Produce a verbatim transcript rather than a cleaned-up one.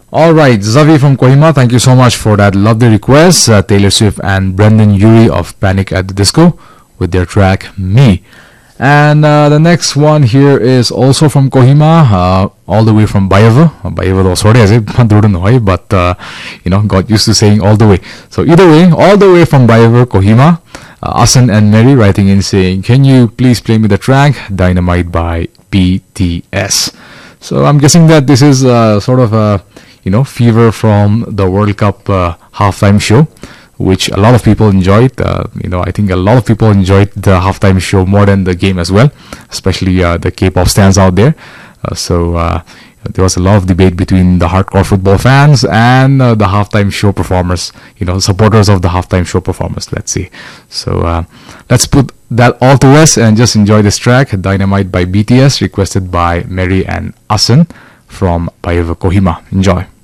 All right, Zavi from Kohima, thank you so much for that lovely request. Uh, Taylor Swift and Brendan Urie of Panic at the Disco with their track Me. And uh, the next one here is also from Kohima, uh, all the way from Bayevo. Bayevo, sorry, I said, but uh, you know, got used to saying all the way. So either way, all the way from Bayevo, Kohima, uh, Asan and Mary writing in saying, can you please play me the track Dynamite by B T S? So I'm guessing that this is uh, sort of a, you know, fever from the World Cup uh, halftime show, which a lot of people enjoyed. Uh, you know, I think a lot of people enjoyed the halftime show more than the game as well, especially uh, the K-pop stands out there. Uh, so uh, there was a lot of debate between the hardcore football fans and uh, the halftime show performers, you know, supporters of the halftime show performers, let's see. So uh, let's put that all to rest and just enjoy this track, Dynamite by B T S, requested by Mary and Asan from Bayevo, Kohima. Enjoy.